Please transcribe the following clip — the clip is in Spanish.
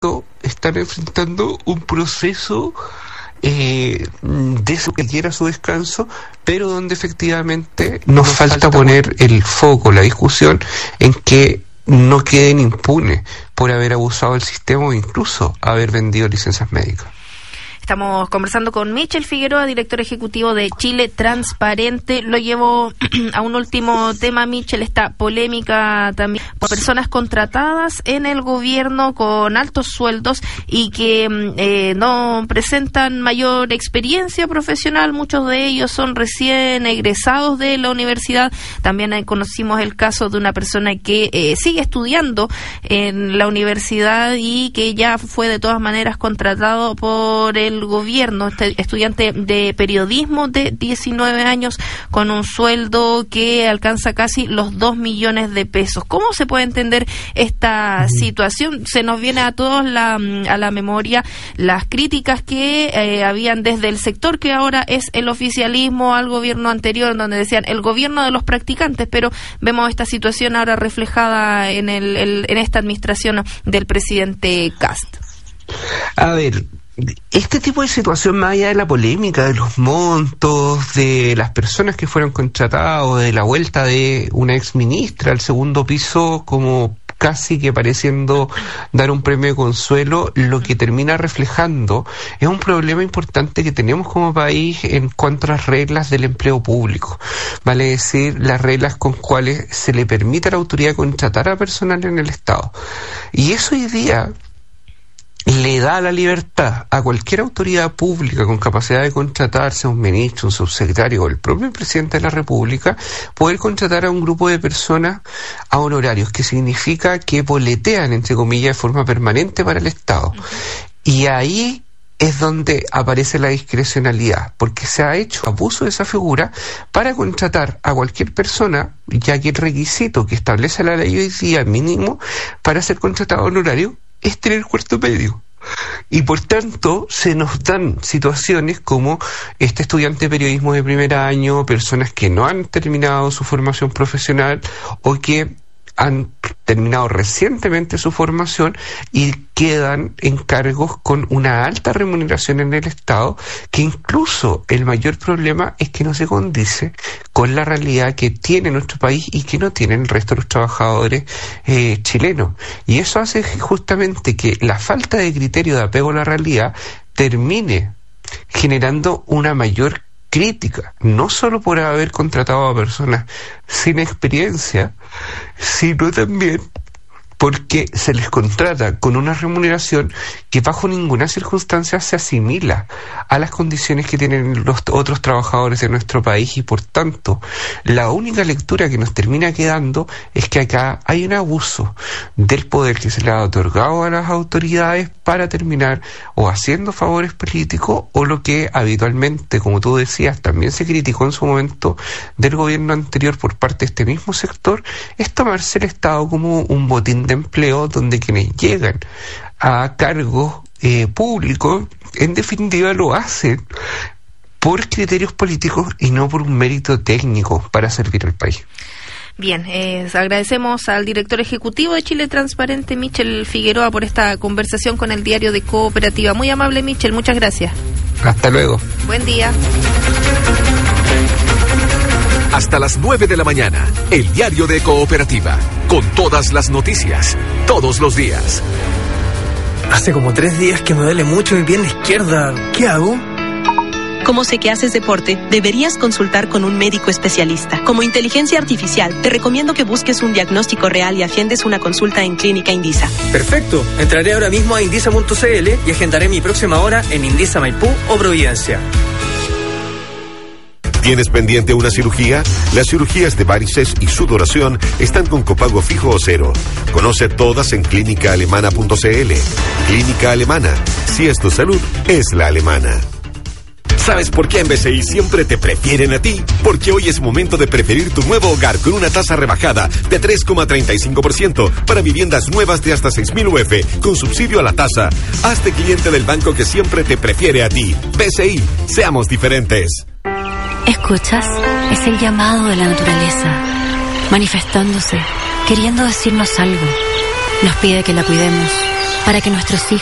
están enfrentando un proceso de su que quiera su descanso, pero donde efectivamente nos falta poner el foco, la discusión, en que no queden impunes por haber abusado del sistema o incluso haber vendido licencias médicas. Estamos conversando con Michel Figueroa, director ejecutivo de Chile Transparente. Lo llevo a un último tema, Michel, esta polémica también por personas contratadas en el gobierno con altos sueldos y que no presentan mayor experiencia profesional. Muchos de ellos son recién egresados de la universidad. También conocimos el caso de una persona que sigue estudiando en la universidad y que ya fue de todas maneras contratado por el gobierno, estudiante de periodismo de 19 años con un sueldo que alcanza casi los 2 millones de pesos. ¿Cómo se puede entender esta situación? Se nos viene a todos a la memoria las críticas que habían desde el sector que ahora es el oficialismo al gobierno anterior, donde decían el gobierno de los practicantes, pero vemos esta situación ahora reflejada en esta administración del presidente Kast. A ver, este tipo de situación, más allá de la polémica, de los montos, de las personas que fueron contratadas, de la vuelta de una exministra al segundo piso como casi que pareciendo dar un premio de consuelo, lo que termina reflejando es un problema importante que tenemos como país en cuanto a las reglas del empleo público, vale decir, las reglas con cuales se le permite a la autoridad contratar a personal en el Estado. Y eso hoy día le da la libertad a cualquier autoridad pública con capacidad de contratarse a un ministro, un subsecretario o el propio presidente de la República, poder contratar a un grupo de personas a honorarios, que significa que boletean, entre comillas, de forma permanente para el Estado. Y ahí es donde aparece la discrecionalidad, porque se ha hecho abuso de esa figura para contratar a cualquier persona, ya que el requisito que establece la ley hoy día mínimo para ser contratado a honorario es tener cuarto medio. Y por tanto se nos dan situaciones como este estudiante de periodismo de primer año, personas que no han terminado su formación profesional o que han terminado recientemente su formación y quedan en cargos con una alta remuneración en el Estado, que incluso el mayor problema es que no se condice con la realidad que tiene nuestro país y que no tienen el resto de los trabajadores chilenos. Y eso hace justamente que la falta de criterio de apego a la realidad termine generando una mayor crítica, no solo por haber contratado a personas sin experiencia, sino también porque se les contrata con una remuneración que bajo ninguna circunstancia se asimila a las condiciones que tienen los otros trabajadores de nuestro país, y por tanto la única lectura que nos termina quedando es que acá hay un abuso del poder que se le ha otorgado a las autoridades para terminar o haciendo favores políticos, o lo que habitualmente, como tú decías, también se criticó en su momento del gobierno anterior por parte de este mismo sector, es tomarse el Estado como un botín de empleo, donde quienes llegan a cargos públicos en definitiva lo hacen por criterios políticos y no por un mérito técnico para servir al país. Bien, agradecemos al director ejecutivo de Chile Transparente, Michel Figueroa, por esta conversación con el Diario de Cooperativa. Muy amable, Michel, muchas gracias. Hasta luego. Buen día. Hasta las 9 de la mañana, el Diario de Cooperativa, con todas las noticias, todos los días. Hace como 3 días que me duele mucho mi pierna izquierda. ¿Qué hago? Como sé que haces deporte, deberías consultar con un médico especialista. Como inteligencia artificial, te recomiendo que busques un diagnóstico real y agendes una consulta en Clínica Indisa. Perfecto. Entraré ahora mismo a indisa.cl y agendaré mi próxima hora en Indisa Maipú o Providencia. ¿Tienes pendiente una cirugía? Las cirugías de varices y sudoración están con copago fijo o cero. Conoce todas en clínicaalemana.cl. Clínica Alemana. Si es tu salud, es la alemana. ¿Sabes por qué en BCI siempre te prefieren a ti? Porque hoy es momento de preferir tu nuevo hogar con una tasa rebajada de 3,35% para viviendas nuevas de hasta 6.000 UF con subsidio a la tasa. Hazte cliente del banco que siempre te prefiere a ti. BCI, seamos diferentes. ¿Escuchas? Es el llamado de la naturaleza, manifestándose, queriendo decirnos algo. nos pide que la cuidemos para que nuestros hijos